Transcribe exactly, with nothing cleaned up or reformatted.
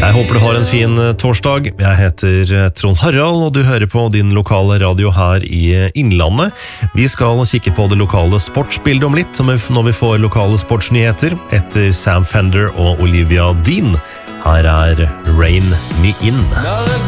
Jeg håper du har en fin torsdag. Jeg heter Trond Harald, og du hører på din lokale radio her i Innlandet. Vi skal kikke på det lokale sportsbildet om litt, når vi får lokale sportsnyheter, etter Sam Fender og Olivia Dean. Her er Rain Me In.